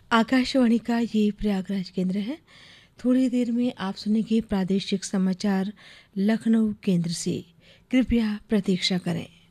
आकाशवाणी का ये प्रयागराज केंद्र है। थोड़ी देर में आप सुनेंगे प्रादेशिक समाचार लखनऊ केंद्र से। कृपया प्रतीक्षा करें।